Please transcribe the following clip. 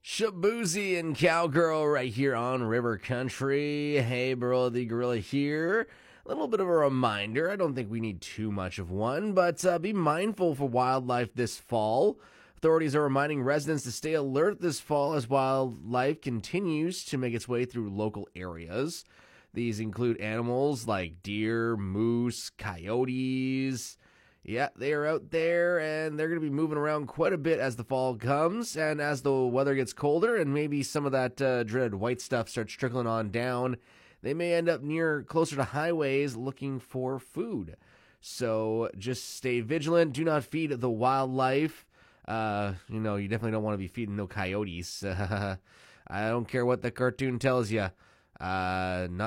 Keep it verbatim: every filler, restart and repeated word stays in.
Shabuzi and Cowgirl right here on River Country. Hey, Burl the Gorilla here. A little bit of a reminder. I don't think we need too much of one, but uh, be mindful for wildlife this fall. Authorities are reminding residents to stay alert this fall as wildlife continues to make its way through local areas. These include animals like deer, moose, coyotes. Yeah, they are out there, and they're going to be moving around quite a bit as the fall comes, and as the weather gets colder, and maybe some of that uh, dreaded white stuff starts trickling on down, they may end up near closer to highways looking for food. So just stay vigilant. Do not feed the wildlife. Uh, you know, you definitely don't want to be feeding no coyotes. I don't care what the cartoon tells you. Uh, not